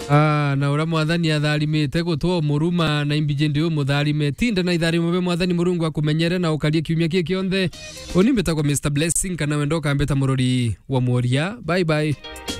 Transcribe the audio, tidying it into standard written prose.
Na ura mwathani atharimite gutwo muruma na imbije ndio mutharime tinda na itharimo be mwathani murungu akumenyere na ukarie kiumia kie kionthe. Oni mbetagwo Mr Blessing kana wendo kambeta murori wa Moria. Bye bye.